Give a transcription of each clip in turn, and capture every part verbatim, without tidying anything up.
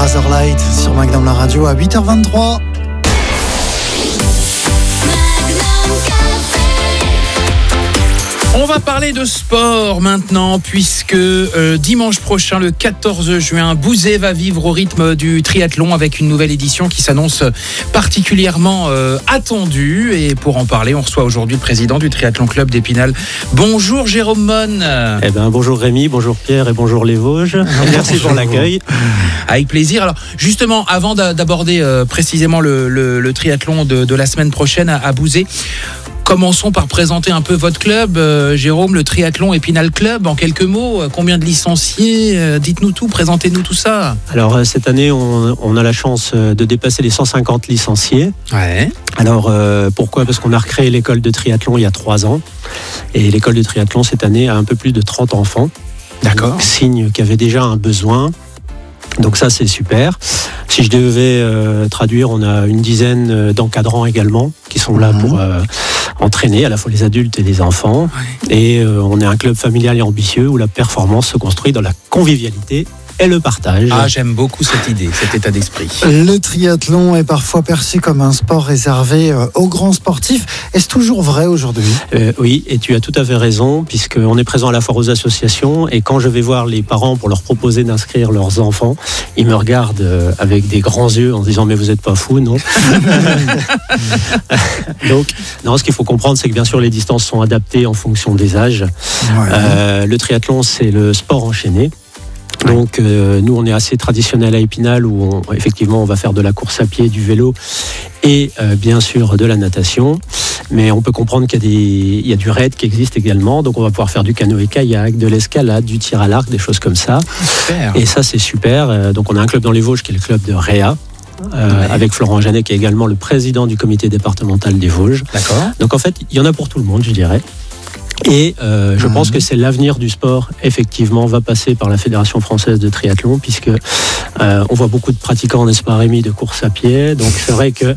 Razorlight sur Magnum la radio à huit heures vingt-trois. On va parler de sport maintenant puisque euh, dimanche prochain, le quatorze juin, Bouzé va vivre au rythme du triathlon avec une nouvelle édition qui s'annonce particulièrement euh, attendue. Et pour en parler, on reçoit aujourd'hui le président du Triathlon Club d'Épinal. Bonjour Jérôme Monne. Eh ben, bonjour Rémi, bonjour Pierre et bonjour les Vosges. Merci pour l'accueil. Avec plaisir. Alors justement, avant d'aborder euh, précisément le, le, le triathlon de, de la semaine prochaine à, à Bouzé, commençons par présenter un peu votre club, euh, Jérôme, le Triathlon Épinal Club, en quelques mots. Combien de licenciés? euh, Dites-nous tout, présentez-nous tout ça. Alors euh, cette année, on, on a la chance de dépasser les cent cinquante licenciés. Ouais. Alors euh, pourquoi? Parce qu'on a recréé l'école de triathlon il y a trois ans. Et l'école de triathlon cette année a un peu plus de trente enfants. D'accord. Donc, signe qu'il y avait déjà un besoin. Donc ça, c'est super. Si je devais euh, traduire, on a une dizaine d'encadrants également qui sont là mmh. pour euh, entraîner à la fois les adultes et les enfants. Ouais. Et euh, on est un club familial et ambitieux où la performance se construit dans la convivialité et le partage. Ah, j'aime beaucoup cette idée, cet état d'esprit. Le triathlon est parfois perçu comme un sport réservé aux grands sportifs. Est-ce toujours vrai aujourd'hui ? euh, Oui, et tu as tout à fait raison, puisqu'on est présent à la fois aux associations, et quand je vais voir les parents pour leur proposer d'inscrire leurs enfants, ils me regardent avec des grands yeux en disant « mais vous n'êtes pas fous, non ?» Donc, non, ce qu'il faut comprendre, c'est que bien sûr les distances sont adaptées en fonction des âges. Ouais. Euh, le triathlon, c'est le sport enchaîné. Donc euh, nous on est assez traditionnel à Épinal où on, effectivement on va faire de la course à pied, du vélo et euh, bien sûr de la natation, mais on peut comprendre qu'il y a, des, il y a du raid qui existe également, donc on va pouvoir faire du canoë-kayak, de l'escalade, du tir à l'arc, des choses comme ça. Super. Et ça c'est super, donc on a un club dans les Vosges qui est le club de Réa. Euh, ouais. Avec Florent Janet qui est également le président du comité départemental des Vosges. D'accord. Donc en fait il y en a pour tout le monde, je dirais. Et euh, je mmh. pense que c'est l'avenir du sport, effectivement, va passer par la Fédération française de triathlon, puisque euh, on voit beaucoup de pratiquants, n'est-ce pas Rémi, de course à pied. Donc c'est vrai que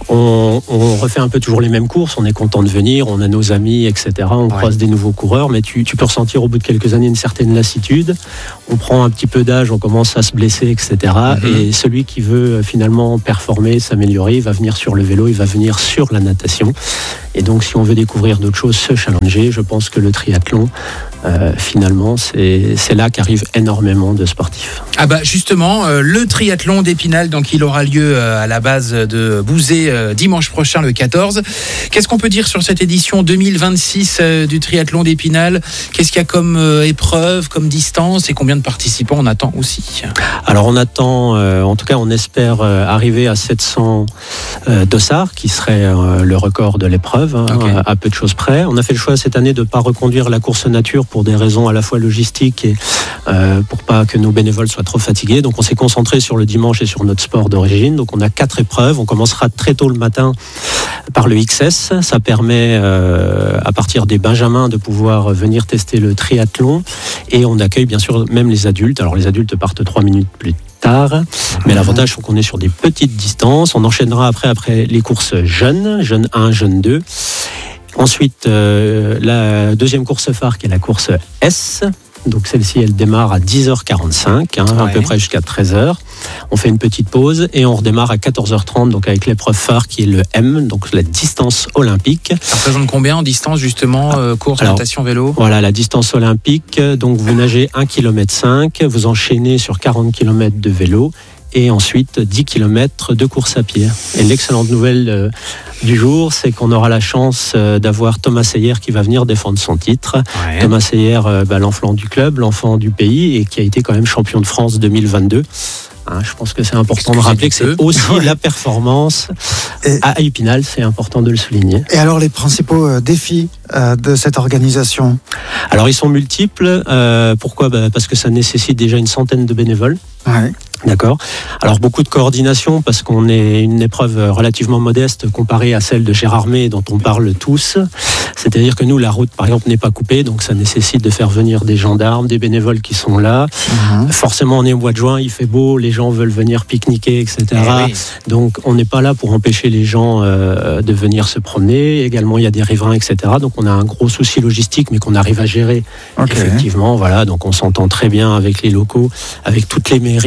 on, on refait un peu toujours les mêmes courses, on est content de venir, on a nos amis, et cetera. On ouais. croise des nouveaux coureurs, mais tu, tu peux ressentir au bout de quelques années une certaine lassitude. On prend un petit peu d'âge, on commence à se blesser, et cetera. Mmh. Et celui qui veut finalement performer, s'améliorer, il va venir sur le vélo, il va venir sur la natation. Et donc si on veut découvrir d'autres choses, se challenger, je pense que le triathlon, euh, finalement, c'est, c'est là qu'arrivent énormément de sportifs. Ah bah justement, euh, le triathlon d'Épinal, donc il aura lieu euh, à la base de Bouzé euh, dimanche prochain, le quatorze. Qu'est-ce qu'on peut dire sur cette édition deux mille vingt-six euh, du triathlon d'Épinal? Qu'est-ce qu'il y a comme euh, épreuve, comme distance et combien de participants on attend aussi? Alors on attend, euh, en tout cas on espère euh, arriver à sept cents euh, dossards, qui serait euh, le record de l'épreuve, hein, okay. à, à peu de choses près. On a fait le choix cette année de ne pas reconduire la course nature pour des raisons à la fois logistiques et euh, pour pas que nos bénévoles soient trop fatigués. Donc on s'est concentré sur le dimanche et sur notre sport d'origine. Donc on a quatre épreuves. On commencera très tôt le matin par le X S. Ça permet euh, à partir des benjamins de pouvoir venir tester le triathlon. Et on accueille bien sûr même les adultes. Alors les adultes partent trois minutes plus tard, mais l'avantage c'est qu'on est sur des petites distances. On enchaînera après, après les courses jeunes, jeune un, jeune deux. Ensuite, euh, la deuxième course phare qui est la course S. Donc celle-ci, elle démarre à dix heures quarante-cinq, hein, ouais. à peu près jusqu'à treize heures. On fait une petite pause et on redémarre à quatorze heures trente, donc avec l'épreuve phare qui est le M, donc la distance olympique. Ça représente combien en distance justement, euh, course, Alors, natation, vélo? Voilà, la distance olympique, donc vous nagez un virgule cinq kilomètres, vous enchaînez sur quarante kilomètres de vélo et ensuite dix kilomètres de course à pied. Et l'excellente nouvelle euh, du jour, c'est qu'on aura la chance euh, d'avoir Thomas Seyer qui va venir défendre son titre. Ouais. Thomas Seyer, euh, bah, l'enfant du club, l'enfant du pays et qui a été quand même champion de France deux mille vingt-deux. Hein, je pense que c'est important de rappeler que c'est aussi ouais. la performance et à Épinal, c'est important de le souligner. Et alors les principaux euh, défis euh, de cette organisation? Alors ils sont multiples. Euh, pourquoi? Bah, parce que ça nécessite déjà une centaine de bénévoles. Ouais. D'accord. Alors beaucoup de coordination parce qu'on est une épreuve relativement modeste comparée à celle de Gérardmer dont on parle tous. C'est-à-dire que nous, la route, par exemple, n'est pas coupée, donc ça nécessite de faire venir des gendarmes, des bénévoles qui sont là. Mmh. Forcément, on est au mois de juin, il fait beau, les gens veulent venir pique-niquer, et cetera. Eh oui. Donc on n'est pas là pour empêcher les gens euh, de venir se promener. Également, il y a des riverains, et cetera. Donc on a un gros souci logistique, mais qu'on arrive à gérer. Okay. Effectivement, voilà. Donc on s'entend très bien avec les locaux, avec toutes les mairies qui nous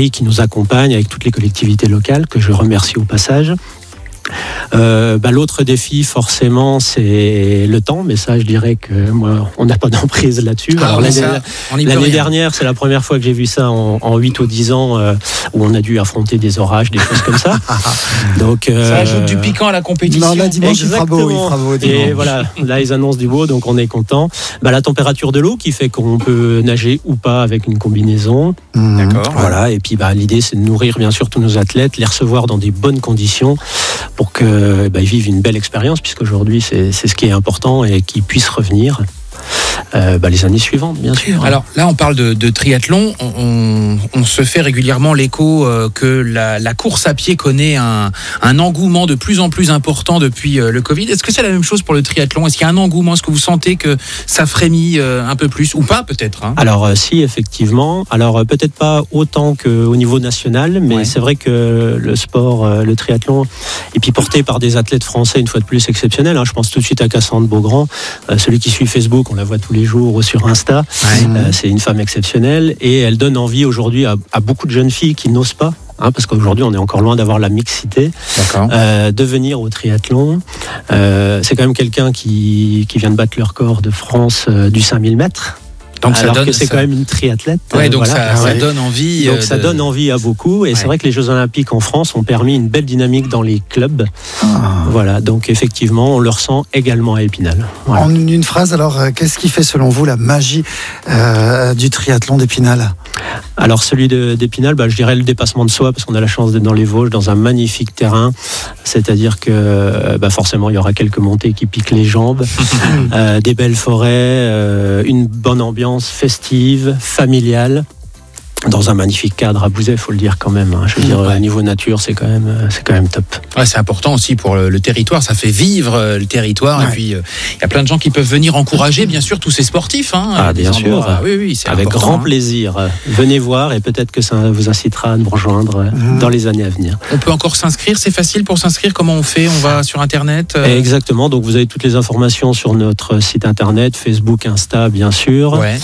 accompagne avec toutes les collectivités locales, que je remercie au passage. Euh, bah, l'autre défi forcément c'est le temps, mais ça je dirais que moi on n'a pas d'emprise là-dessus. Alors, l'année, ça, l'année dernière c'est la première fois que j'ai vu ça en, en huit ou dix ans euh, où on a dû affronter des orages, des choses comme ça. Donc, euh, ça ajoute du piquant à la compétition. Non, là dimanche il fera beau, il fera beau dimanche. Et voilà, là ils annoncent du beau, donc on est content. Bah, la température de l'eau qui fait qu'on peut nager ou pas avec une combinaison. Mmh. D'accord. Voilà, et puis bah, l'idée c'est de nourrir bien sûr tous nos athlètes, les recevoir dans des bonnes conditions pour que bah, ils vivent une belle expérience, puisqu'aujourd'hui c'est, c'est ce qui est important, et qu'ils puissent revenir euh, bah, les années suivantes, bien sûr. Alors là, on parle de, de triathlon. On, on, on se fait régulièrement l'écho euh, que la, la course à pied connaît un, un engouement de plus en plus important depuis euh, le Covid. Est-ce que c'est la même chose pour le triathlon ? Est-ce qu'il y a un engouement ? Est-ce que vous sentez que ça frémit euh, un peu plus ou pas, peut-être hein ? Alors euh, si, effectivement. Alors euh, peut-être pas autant qu'au niveau national, mais ouais. C'est vrai que le sport, euh, le triathlon, et puis porté par des athlètes français une fois de plus exceptionnels. Hein. Je pense tout de suite à Cassandre Beaugrand, euh, celui qui suit Facebook, on la voit tous les jours sur Insta. Ouais. Euh, c'est une femme exceptionnelle et elle donne envie aujourd'hui à, à beaucoup de jeunes filles qui n'osent pas. Hein, parce qu'aujourd'hui on est encore loin d'avoir la mixité, euh, de venir au triathlon. Euh, c'est quand même quelqu'un qui, qui vient de battre le record de France euh, du cinq mille mètres. Donc alors ça donne, que c'est ça... quand même une triathlète. Ouais, donc voilà. ça, ça donne envie. Donc de... ça donne envie à beaucoup. Et ouais. C'est vrai que les Jeux Olympiques en France ont permis une belle dynamique dans les clubs. Ah. Voilà. Donc effectivement, on le ressent également à Épinal. Voilà. En une, une phrase, alors, qu'est-ce qui fait selon vous la magie euh, du triathlon d'Épinal ? Alors celui de, d'Épinal, bah, je dirais le dépassement de soi, parce qu'on a la chance d'être dans les Vosges, dans un magnifique terrain. C'est-à-dire que bah, forcément, il y aura quelques montées qui piquent les jambes, euh, des belles forêts, euh, une bonne ambiance festive, familiale, dans un magnifique cadre à Bouzet, il faut le dire quand même. Hein. Je veux dire, ouais. Au niveau nature, c'est quand même, c'est quand même top. Ouais, c'est important aussi pour le, le territoire, ça fait vivre euh, le territoire. Ouais. Et puis, il euh, y a plein de gens qui peuvent venir encourager, bien sûr, tous ces sportifs. Hein, ah, bien sûr. Ah, oui, oui, c'est avec important, grand hein. plaisir. Venez voir et peut-être que ça vous incitera à nous rejoindre mmh. dans les années à venir. On peut encore s'inscrire, c'est facile pour s'inscrire. Comment on fait ? On va sur Internet euh... Exactement, donc vous avez toutes les informations sur notre site Internet, Facebook, Insta, bien sûr. Ouais.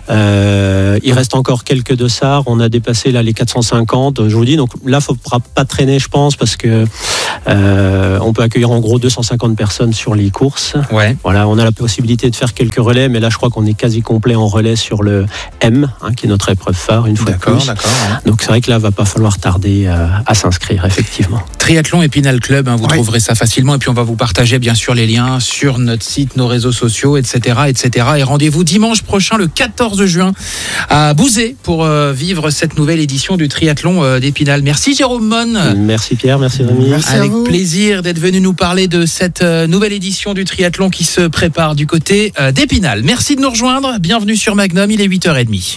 Euh, il reste encore quelques dossards, on a dépassé là les quatre cent cinquante, je vous dis, donc là il ne faudra pas traîner, je pense, parce que euh, on peut accueillir en gros deux cent cinquante personnes sur les courses. Ouais. Voilà, on a la possibilité de faire quelques relais, mais là je crois qu'on est quasi complet en relais sur le M, hein, qui est notre épreuve phare une fois d'accord, de plus. D'accord, hein. Donc c'est vrai que là va pas falloir tarder à, à s'inscrire, effectivement. Triathlon Épinal Club, hein, vous oui. trouverez ça facilement, et puis on va vous partager bien sûr les liens sur notre site, nos réseaux sociaux, et cetera, et cetera. Et rendez-vous dimanche prochain, le quatorze juin, à Bouzet pour euh, vivre cette nouvelle édition du triathlon euh, d'Épinal. Merci Jérôme Mon. Merci Pierre, merci Rémi. Merci Avec plaisir d'être venu nous parler de cette euh, nouvelle édition du triathlon qui se prépare du côté euh, d'Épinal. Merci de nous rejoindre, bienvenue sur Magnum, il est huit heures trente.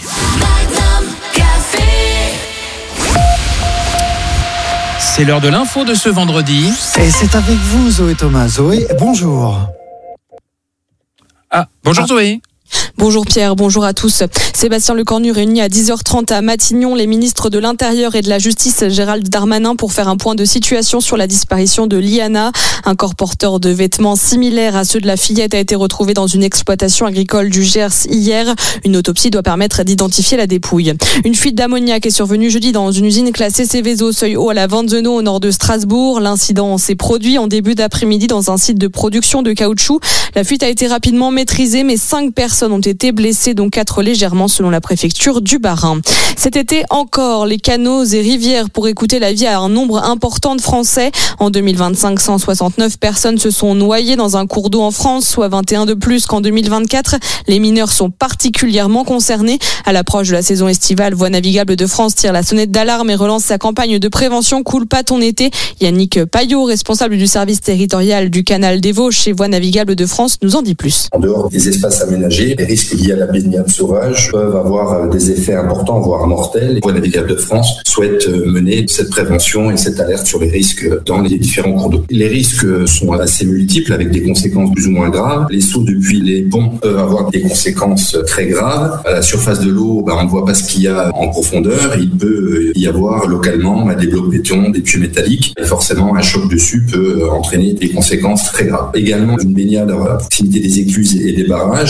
C'est l'heure de l'info de ce vendredi. Et c'est avec vous Zoé Thomas. Zoé, bonjour. Ah, bonjour ah. Zoé. Bonjour Pierre, bonjour à tous. Sébastien Lecornu réunit à dix heures trente à Matignon les ministres de l'Intérieur et de la Justice, Gérald Darmanin, pour faire un point de situation sur la disparition de Liana. Un corps porteur de vêtements similaires à ceux de la fillette a été retrouvé dans une exploitation agricole du Gers hier. Une autopsie doit permettre d'identifier la dépouille. Une fuite d'ammoniac est survenue jeudi dans une usine classée Céveso seuil haut à la Vanzeno au nord de Strasbourg. L'incident s'est produit en début d'après-midi dans un site de production de caoutchouc. La fuite a été rapidement maîtrisée, mais cinq personnes ont été blessées, dont quatre légèrement selon la préfecture du Bas-Rhin. Cet été encore, les canaux et rivières pourraient coûter la vie à un nombre important de Français. En deux mille vingt-cinq, cent soixante-neuf personnes se sont noyées dans un cours d'eau en France, soit vingt et un de plus qu'en deux mille vingt-quatre. Les mineurs sont particulièrement concernés. À l'approche de la saison estivale, Voies navigables de France tire la sonnette d'alarme et relance sa campagne de prévention Coule pas ton été. Yannick Payot, responsable du service territorial du canal des Vosges chez Voies navigables de France, nous en dit plus. En dehors des espaces aménagés, les risques liés à la baignade sauvage peuvent avoir des effets importants, voire mortels. Voies navigables de France souhaite mener cette prévention et cette alerte sur les risques dans les différents cours d'eau. Les risques sont assez multiples avec des conséquences plus ou moins graves. Les sauts depuis les ponts peuvent avoir des conséquences très graves. À la surface de l'eau, bah, on ne voit pas ce qu'il y a en profondeur. Il peut y avoir localement des blocs béton, des puits métalliques. Et forcément, un choc dessus peut entraîner des conséquences très graves. Également, une baignade à proximité des écluses et des barrages, des faits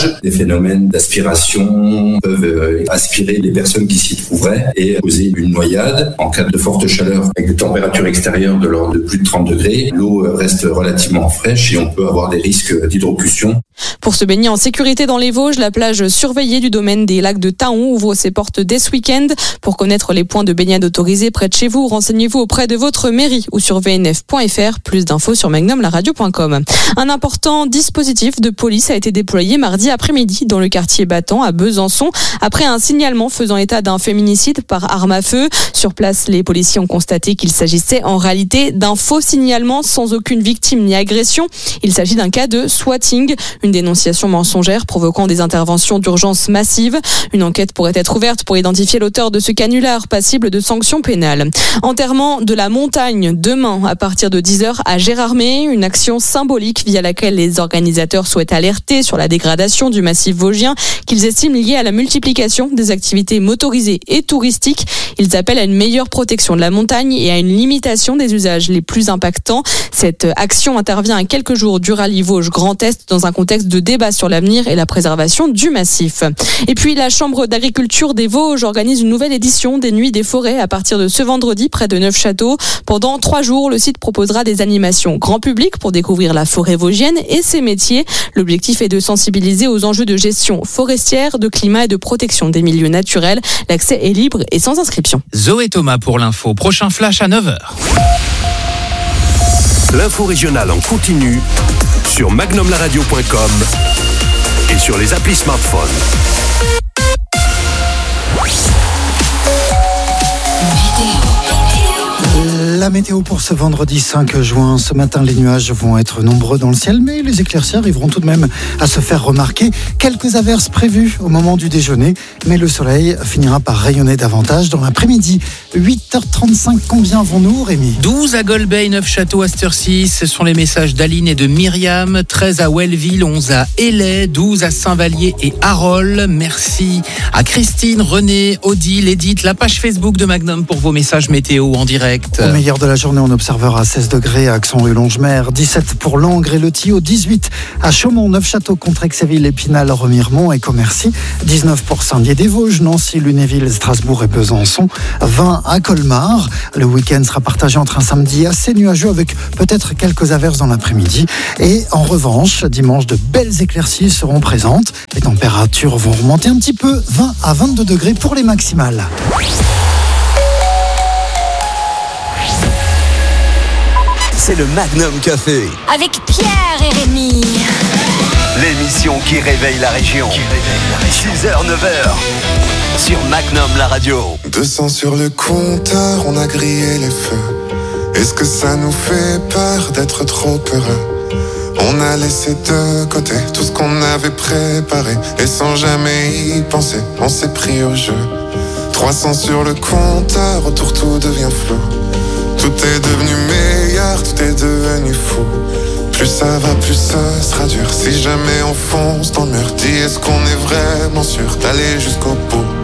phénomènes d'aspiration peuvent aspirer les personnes qui s'y trouveraient et causer une noyade. En cas de forte chaleur avec des températures extérieures de l'ordre de plus de trente degrés, l'eau reste relativement fraîche et on peut avoir des risques d'hydrocution. Pour se baigner en sécurité dans les Vosges, la plage surveillée du domaine des lacs de Taon ouvre ses portes dès ce week-end. Pour connaître les points de baignade autorisés près de chez vous, renseignez-vous auprès de votre mairie ou sur v n f point f r. Plus d'infos sur magnum la radio point com. Un important dispositif de police a été déployé mardi après-midi dans le quartier Battant à Besançon après un signalement faisant état d'un féminicide par arme à feu. Sur place, les policiers ont constaté qu'il s'agissait en réalité d'un faux signalement sans aucune victime ni agression. Il s'agit d'un cas de swatting, une dénonciation mensongère provoquant des interventions d'urgence massives. Une enquête pourrait être ouverte pour identifier l'auteur de ce canular passible de sanctions pénales. Enterrement de la montagne demain à partir de dix heures à Gérardmer, une action symbolique via laquelle les organisateurs souhaitent alerter sur la dégradation du massif vosgien qu'ils estiment liée à la multiplication des activités motorisées et touristiques. Ils appellent à une meilleure protection de la montagne et à une limitation des usages les plus impactants. Cette action intervient à quelques jours du rallye Vosges Grand Est dans un contexte de débat sur l'avenir et la préservation du massif. Et puis la Chambre d'agriculture des Vosges organise une nouvelle édition des Nuits des forêts à partir de ce vendredi près de Neufchâteau. Pendant trois jours, le site proposera des animations grand public pour découvrir la forêt vosgienne et ses métiers. L'objectif est de sensibiliser aux enjeux de gestion forestière, de climat et de protection des milieux naturels. L'accès est libre et sans inscription. Zoé Thomas pour l'info. Prochain flash à neuf heures. L'info régionale en continu sur magnum la radio point com et sur les applis smartphones. La météo pour ce vendredi cinq juin. Ce matin, les nuages vont être nombreux dans le ciel, mais les éclaircies arriveront tout de même à se faire remarquer. Quelques averses prévues au moment du déjeuner, mais le soleil finira par rayonner davantage dans l'après-midi. huit heures trente-cinq, combien avons-nous, Rémi ? douze à Golbey, Neufchâteau, Astercis. Ce sont les messages d'Aline et de Myriam. treize à Welleville, onze à Élay, douze à Saint-Vallier et Arol. Merci à Christine, René, Odile, Edith, la page Facebook de Magnum pour vos messages météo en direct. Au meilleur de la journée, on observera seize degrés à Axon-Rue-Longemer, dix-sept pour Langres et le Tillot, dix-huit à Chaumont, Neufchâteau, Contrexéville, Épinal, Remiremont et Commercy, dix-neuf pour Saint-Dié-des-Vosges, Nancy, Lunéville, Strasbourg et Besançon, vingt à Colmar. Le week-end sera partagé entre un samedi assez nuageux avec peut-être quelques averses dans l'après-midi. Et en revanche, dimanche, de belles éclaircies seront présentes. Les températures vont remonter un petit peu, vingt à vingt-deux degrés pour les maximales. C'est le Magnum Café. Avec Pierre et Rémi. L'émission qui réveille la région. six heures, neuf heures. Sur Magnum la radio. deux cents sur le compteur, on a grillé les feux. Est-ce que ça nous fait peur d'être trop heureux? On a laissé de côté tout ce qu'on avait préparé. Et sans jamais y penser, on s'est pris au jeu. trois cents sur le compteur, autour tout devient flou. Tout est devenu meilleur, tout est devenu fou. Plus ça va, plus ce sera dur. Si jamais on fonce dans le mur, dis est-ce qu'on est vraiment sûr d'aller jusqu'au bout?